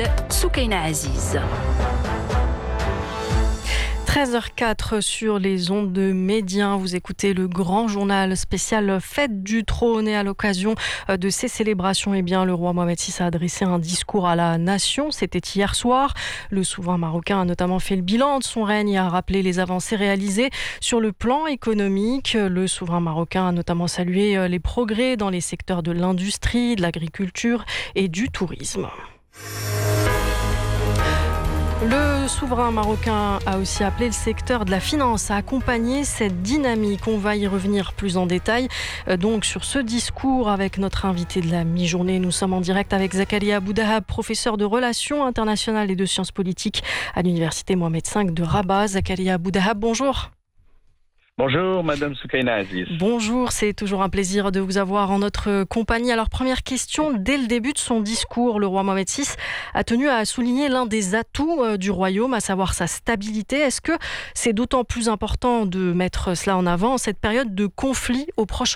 Soukaina Aziz. 13h04 sur les ondes de Médien. Vous écoutez le grand journal spécial Fête du Trône et à l'occasion de ces célébrations, le roi Mohamed VI a adressé un discours à la nation. C'était hier soir. Le souverain marocain a notamment fait le bilan de son règne et a rappelé les avancées réalisées sur le plan économique. Le souverain marocain a notamment salué les progrès dans les secteurs de l'industrie, de l'agriculture et du tourisme. Le souverain marocain a aussi appelé le secteur de la finance à accompagner cette dynamique. On va y revenir plus en détail. Donc sur ce discours avec notre invité de la mi-journée, nous sommes en direct avec Zakaria Boudahab, professeur de relations internationales et de sciences politiques à l'université Mohamed V de Rabat. Zakaria Boudahab, bonjour. Bonjour Madame Soukaina Aziz. Bonjour, c'est toujours un plaisir de vous avoir en notre compagnie. Alors première question, dès le début de son discours, le roi Mohamed VI a tenu à souligner l'un des atouts du royaume, à savoir sa stabilité. Est-ce que c'est d'autant plus important de mettre cela en avant en cette période de conflit au Proche-Orient ?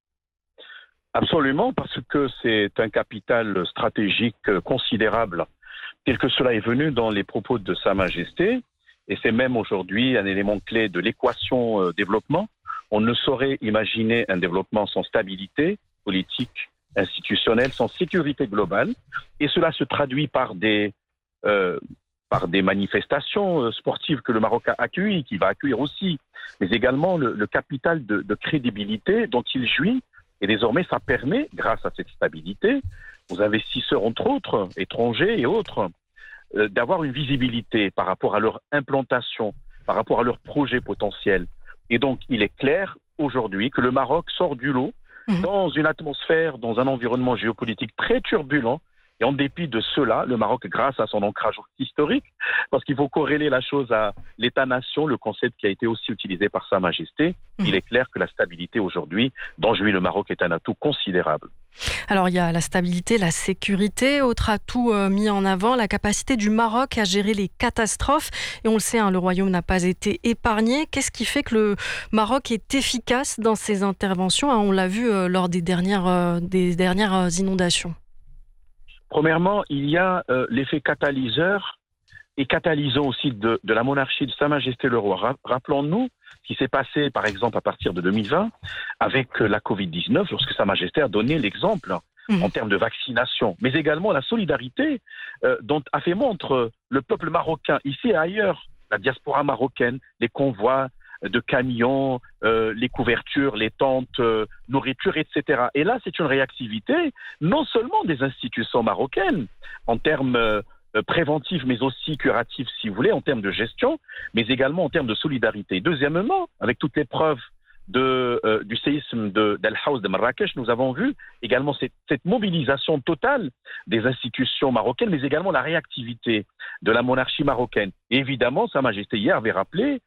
Absolument, parce que c'est un capital stratégique considérable, tel que cela est venu dans les propos de Sa Majesté. Et c'est même aujourd'hui un élément clé de l'équation développement. On ne saurait imaginer un développement sans stabilité politique, institutionnelle, sans sécurité globale. Et cela se traduit par des manifestations sportives que le Maroc a accueillies, qu'il va accueillir aussi, mais également le capital de crédibilité dont il jouit. Et désormais, ça permet, grâce à cette stabilité, aux investisseurs, entre autres, étrangers et autres, d'avoir une visibilité par rapport à leur implantation, par rapport à leurs projets potentiels. Et donc, il est clair aujourd'hui que le Maroc sort du lot dans une atmosphère, dans un environnement géopolitique très turbulent. Et en dépit de cela, le Maroc, grâce à son ancrage historique, parce qu'il faut corréler la chose à l'État-nation, le concept qui a été aussi utilisé par Sa Majesté, il est clair que la stabilité aujourd'hui, dont jouit le Maroc, est un atout considérable. Alors il y a la stabilité, la sécurité, autre atout mis en avant, la capacité du Maroc à gérer les catastrophes. Et on le sait, le royaume n'a pas été épargné. Qu'est-ce qui fait que le Maroc est efficace dans ses interventions ? On l'a vu lors des dernières inondations. Premièrement, il y a l'effet catalyseur et catalysant aussi de la monarchie de Sa Majesté le Roi. Rappelons-nous ce qui s'est passé, par exemple, à partir de 2020, avec la Covid-19, lorsque Sa Majesté a donné l'exemple en termes de vaccination, mais également la solidarité dont a fait montre le peuple marocain, ici et ailleurs, la diaspora marocaine, les convois de camions, les couvertures, les tentes, nourriture, etc. Et là, c'est une réactivité non seulement des institutions marocaines en termes préventifs, mais aussi curatifs, si vous voulez, en termes de gestion, mais également en termes de solidarité. Deuxièmement, avec toutes les preuves du séisme d'El Haouz de Marrakech, nous avons vu également cette mobilisation totale des institutions marocaines, mais également la réactivité de la monarchie marocaine. Et évidemment, Sa Majesté hier avait rappelé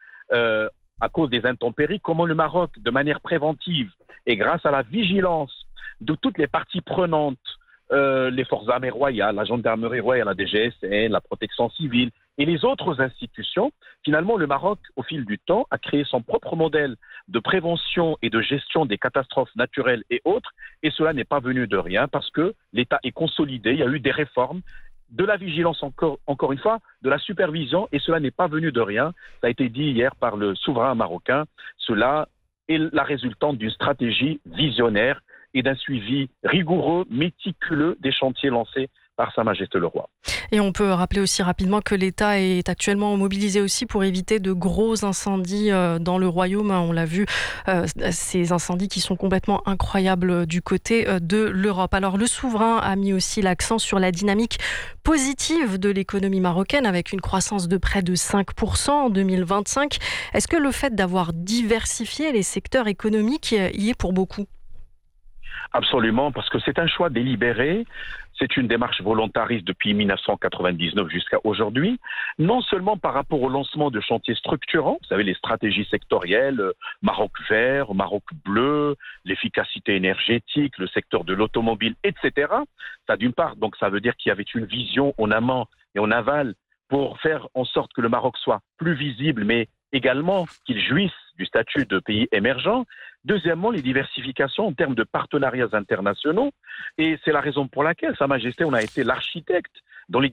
à cause des intempéries, comment le Maroc, de manière préventive et grâce à la vigilance de toutes les parties prenantes, les forces armées royales, la gendarmerie royale, la DGSN, la protection civile et les autres institutions, finalement le Maroc, au fil du temps, a créé son propre modèle de prévention et de gestion des catastrophes naturelles et autres, et cela n'est pas venu de rien parce que l'État est consolidé, il y a eu des réformes, de la vigilance encore une fois, de la supervision, et cela n'est pas venu de rien. Ça a été dit hier par le souverain marocain. Cela est la résultante d'une stratégie visionnaire et d'un suivi rigoureux, méticuleux des chantiers lancés par Sa Majesté le Roi. Et on peut rappeler aussi rapidement que l'État est actuellement mobilisé aussi pour éviter de gros incendies dans le royaume. On l'a vu, ces incendies qui sont complètement incroyables du côté de l'Europe. Alors le souverain a mis aussi l'accent sur la dynamique positive de l'économie marocaine avec une croissance de près de 5% en 2025. Est-ce que le fait d'avoir diversifié les secteurs économiques y est pour beaucoup ? Absolument, parce que c'est un choix délibéré. C'est une démarche volontariste depuis 1999 jusqu'à aujourd'hui, non seulement par rapport au lancement de chantiers structurants, vous savez, les stratégies sectorielles, Maroc vert, Maroc bleu, l'efficacité énergétique, le secteur de l'automobile, etc. Ça, d'une part, donc ça veut dire qu'il y avait une vision en amont et en aval pour faire en sorte que le Maroc soit plus visible, mais également qu'il jouisse du statut de pays émergent. Deuxièmement, les diversifications en termes de partenariats internationaux. Et c'est la raison pour laquelle, Sa Majesté, on a été l'architecte